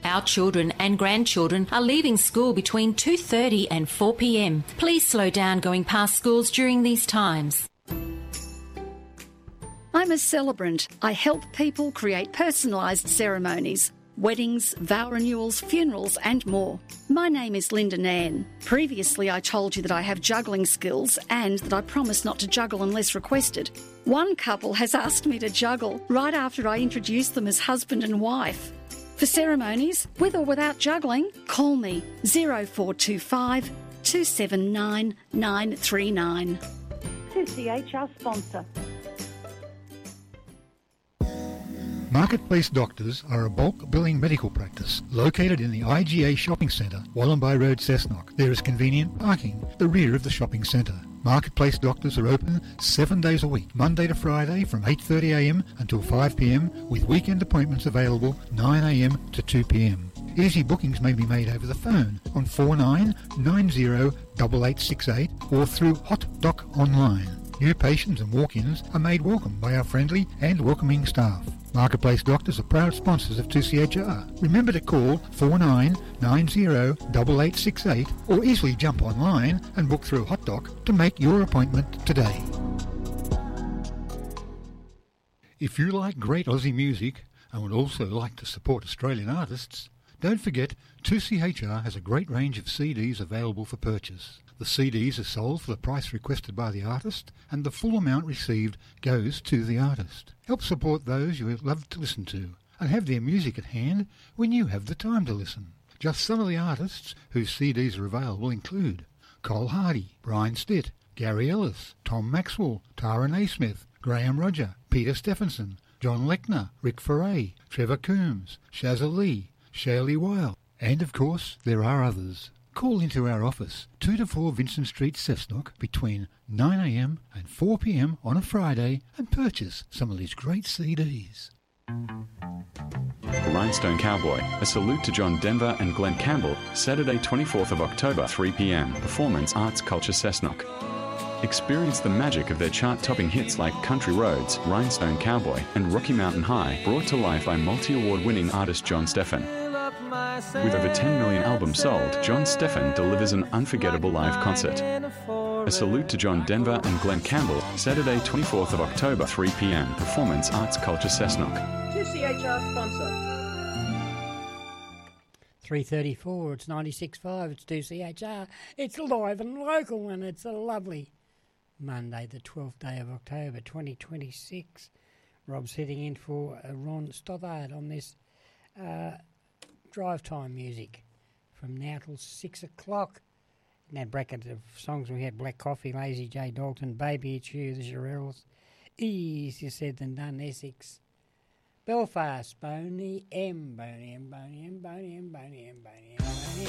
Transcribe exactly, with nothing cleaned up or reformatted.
Our children and grandchildren are leaving school between two thirty and four p m. Please slow down going past schools during these times. I'm a celebrant. I help people create personalised ceremonies, weddings, vow renewals, funerals and more. My name is Linda Nairn. Previously I told you that I have juggling skills and that I promise not to juggle unless requested. One couple has asked me to juggle right after I introduced them as husband and wife. For ceremonies, with or without juggling, call me zero four two five, two seven nine, nine three nine. two C H R sponsor. Marketplace Doctors are a bulk billing medical practice located in the I G A Shopping Centre, Wallumbay Road, Cessnock. There is convenient parking at the rear of the shopping centre. Marketplace Doctors are open seven days a week, Monday to Friday from eight thirty a m until five p m, with weekend appointments available nine a m to two p m. Easy bookings may be made over the phone on four nine nine zero eight eight six eight or through HotDoc Online. New patients and walk-ins are made welcome by our friendly and welcoming staff. Marketplace Doctors are proud sponsors of two C H R. Remember to call four nine nine zero eight eight six eight or easily jump online and book through HotDoc to make your appointment today. If you like great Aussie music and would also like to support Australian artists, don't forget two C H R has a great range of C Ds available for purchase. The C Ds are sold for the price requested by the artist, and the full amount received goes to the artist. Help support those you love to listen to, and have their music at hand when you have the time to listen. Just some of the artists whose C Ds are available include Cole Hardy, Brian Stitt, Gary Ellis, Tom Maxwell, Tara Naismith, Graham Roger, Peter Stephenson, John Lechner, Rick Foray, Trevor Coombs, Shazza Lee, Shirley Weil, and of course there are others. Call into our office, two to four Vincent Street, Cessnock, between nine a m and four p m on a Friday and purchase some of these great C Ds. Rhinestone Cowboy, a salute to John Denver and Glenn Campbell, Saturday twenty-fourth of October, three p m, Performance Arts Culture Cessnock. Experience the magic of their chart-topping hits like Country Roads, Rhinestone Cowboy and Rocky Mountain High, brought to life by multi-award-winning artist John Steffen. With over ten million albums sold, John Steffen delivers an unforgettable live concert. A salute to John Denver and Glenn Campbell, Saturday twenty-fourth of October, three p m, Performance Arts Culture Cessnock. two C H R sponsor. three thirty-four, it's ninety-six point five, it's two C H R. It's live and local, and it's a lovely Monday, the twelfth day of October, twenty twenty-six. Rob's sitting in for uh, Ron Stothard on this uh, drive time music from now till six o'clock. In that bracket of songs we had Black Coffee, Lazy J Dalton, Baby It's You, The Shirelles, Easier Said Than Done, Essex, Belfast, Boney M, Boney M, Boney M, Boney M, Boney M, Boney M, Boney M.